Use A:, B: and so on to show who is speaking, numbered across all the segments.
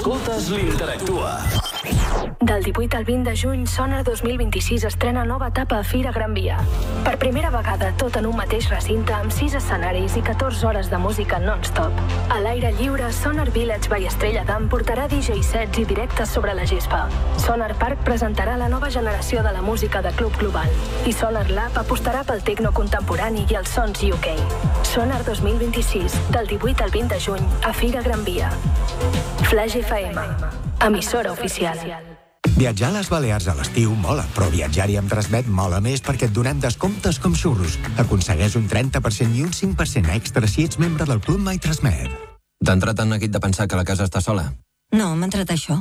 A: escoltes l'Interactua.
B: Del 18 al 20 de juny, Sonar 2026 estrena nova etapa a Fira Gran Via. Per primera vegada, tot en un mateix recinte, amb 6 escenaris i 14 hores de música non-stop. A l'aire lliure, Sonar Village by Estrella Damm portarà DJ sets i directes sobre la gespa. Sonar Park presentarà la nova generació de la música de Club Global. I Sonar Lab apostarà pel tecno contemporani i els sons UK. Sonar 2026, del 18 al 20 de juny, a Fira Gran Via. Flash FM, emissora oficial.
C: Viatjar a les Balears a l'estiu mola, però viatjar-hi amb Transmet mola més perquè et donem descomptes com xurros. Aconsegueix un 30% i un 5% extra si ets membre del Club My Transmet.
D: T'ha entrat en neguit de pensar que la casa està sola?
E: No, m'ha entrat això.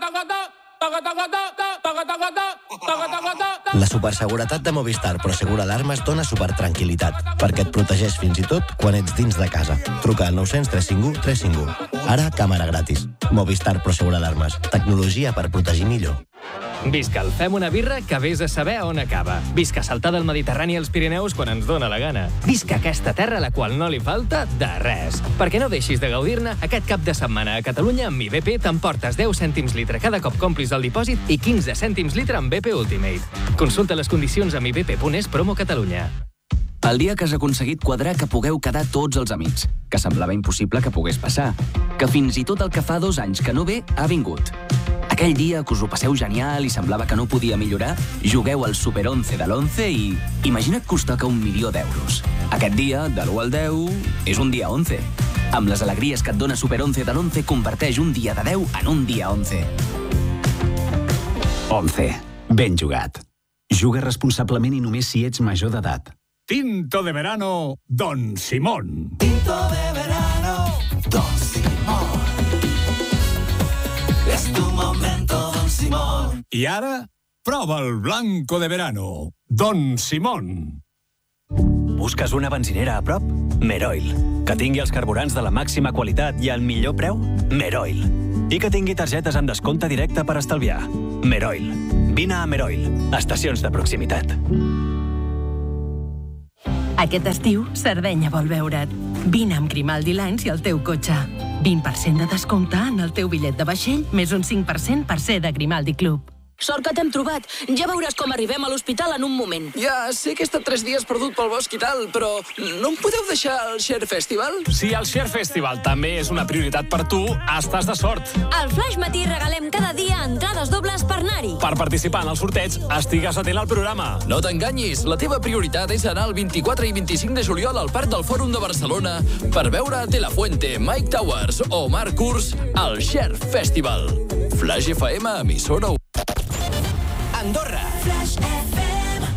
F: La superseguretat de Movistar Prosegur Alarmes dona supertranquil·litat, perquè et protegeix fins i tot quan ets dins de casa. Truca al 900 351 351. Ara, càmera gratis. Movistar Prosegur Alarmes. Tecnologia per protegir millor.
G: Visca el Fem una birra que vés a saber on acaba. Visca saltar del Mediterrani als Pirineus quan ens dóna la gana. Visca aquesta terra a la qual no li falta de res. Perquè no deixis de gaudir-ne, aquest cap de setmana a Catalunya amb IBP t'emportes 10 cèntims litre cada cop complis el dipòsit i 15 cèntims litre amb BP Ultimate. Consulta les condicions amb ibp.es promo Catalunya.
H: El dia que has aconseguit quadrar que pugueu quedar tots els amics, que semblava impossible que pogués passar, que fins i tot el que fa 2 anys que no ve ha vingut. Aquell dia que us ho passeu genial i semblava que no podia millorar, jugueu al Super 11 de l'11 i imagina't que us toca 1.000.000 d'euros. Aquest dia, de l'1 al 10, és un dia 11. Amb les alegries que et dona Super 11 de l'11, converteix un dia de 10 en un dia 11.
I: 11. Ben jugat. Juga responsablement i només si ets major d'edat.
J: Tinto de verano, Don Simón.
K: Tinto de verano, Don Simón. Es tu momento, Don Simón.
J: I ara, prova el blanco de verano, Don Simón.
L: Busques una benzinera a prop? Meroil. Que tingui els carburants de la màxima qualitat i al millor preu? Meroil. I que tingui targetes amb descompte directe per estalviar? Meroil. Vine a Meroil. Estacions de proximitat.
M: Aquest estiu, Sardenya vol veure't. Vine amb Grimaldi Lines i el teu cotxe. 20% de descompte en el teu bitllet de vaixell, més un 5% per ser de Grimaldi Club.
N: Sort que t'hem trobat. Ja veuràs com arribem a l'hospital en un moment.
O: Ja, sé que he estat 3 dies perdut pel bosc i tal, però no em podeu deixar al Share Festival?
P: Si el Share Festival també és una prioritat per tu, estàs de sort.
N: Al Flash Matí regalem cada dia entrades dobles per anar-hi.
P: Per participar en el sorteig, estigues atent al programa.
O: No t'enganyis, la teva prioritat és anar el 24 i 25 de juliol al Parc del Fòrum de Barcelona per veure De La Fuente, Mike Towers o Marc Kurs al Share Festival. Flash FM, emissora
Q: Andorra. Flash FM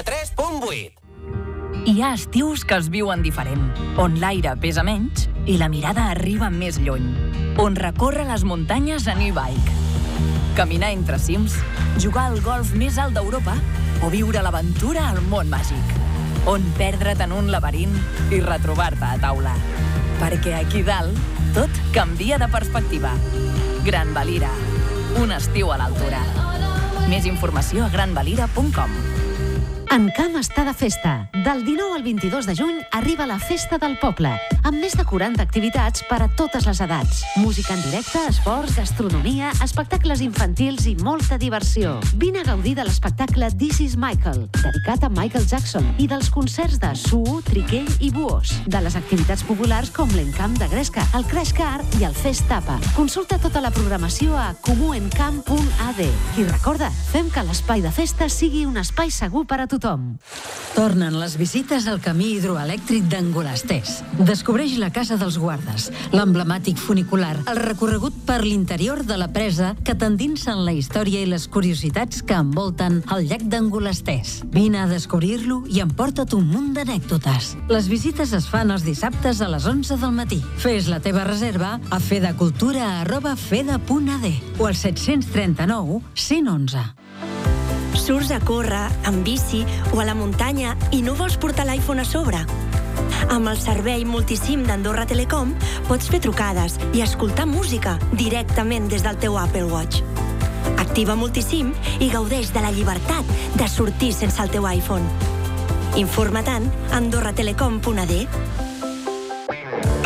Q: 93.8.
R: Hi ha estius que es viuen diferent, on l'aire pesa menys i la mirada arriba més lluny, on recórrer les muntanyes en e-bike, caminar entre cims, jugar al golf més alt d'Europa o viure l'aventura al món màgic, on perdre't en un laberint i retrobar-te a taula. Perquè aquí dalt tot canvia de perspectiva. Gran Valira, un estiu a l'altura. Més informació a granvalira.com.
S: En Camp està de festa. Del 19 al 22 de juny arriba la Festa del Poble, amb més de 40 activitats per a totes les edats. Música en directe, esports, gastronomia, espectacles infantils i molta diversió. Vine a gaudir de l'espectacle This is Michael, dedicat a Michael Jackson, i dels concerts de Suo, Triquell i Buós, de les activitats populars com l'Encamp de Gresca, el Crash Car i el Fest Tapa. Consulta tota la programació a comuencamp.ad. I recorda, fem que l'espai de festa sigui un espai segur per a tothom.
T: Tornen les visites al camí hidroelèctric d'Angolastès. Descobreix la Casa dels Guardes, l'emblemàtic funicular, el recorregut per l'interior de la presa que t'endinsa en la història i les curiositats que envolten el llac d'Angolastès. Vine a descobrir-lo i emporta't un munt d'anècdotes. Les visites es fan els dissabtes a les 11 del matí. Fes la teva reserva a fedacultura@feda.ad o al 739 111.
U: Surts a córrer, en bici o a la muntanya i no vols portar l'iPhone a sobre? Amb el servei Multisim d'Andorra Telecom pots fer trucades i escoltar música directament des del teu Apple Watch. Activa Multisim i gaudeix de la llibertat de sortir sense el teu iPhone. Informa-te'n a andorratelecom.ad.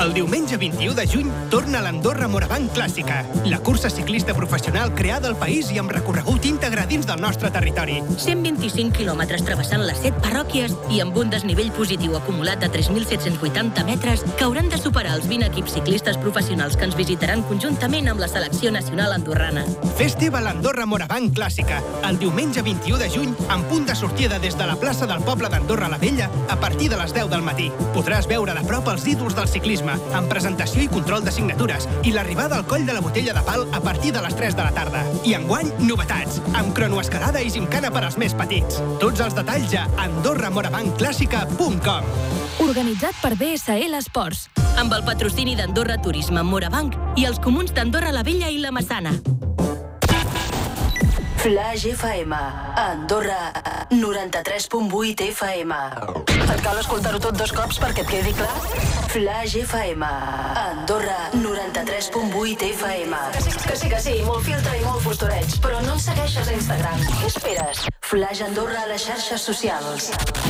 A: El diumenge 21 de juny torna l'Andorra Morabanc Clàssica, la cursa ciclista professional creada al país i amb recorregut íntegre dins del nostre territori.
N: 125 quilòmetres travessant les 7 parròquies i amb un desnivell positiu acumulat de 3.780 metres que hauran de superar els 20 equips ciclistes professionals que ens visitaran conjuntament amb la selecció nacional andorrana.
A: Festival Andorra Morabanc Clàssica, el diumenge 21 de juny, amb punt de sortida des de la plaça del poble d'Andorra la Vella a partir de les 10 del matí. Podràs veure de prop els ídols del ciclisme, amb presentació i control de signatures, i l'arribada al coll de la Botella de Pal a partir de les 3 de la tarda. I enguany, novetats, amb cronoescalada i gimcana per als més petits. Tots els detalls a andorramorabancclàssica.com.
B: Organitzat per BSL Esports.
N: Amb el patrocini d'Andorra Turisme Morabanc i els comuns d'Andorra la Vella i la Massana.
R: Flash FM, Andorra, 93.8 FM. Et cal escoltar-ho tot 2 cops perquè et quedi clar? Flash FM, Andorra, 93.8 FM. Que sí, molt filtre i molt postureig, però no ens segueixes a Instagram. Què esperes? Flash Andorra a les xarxes socials.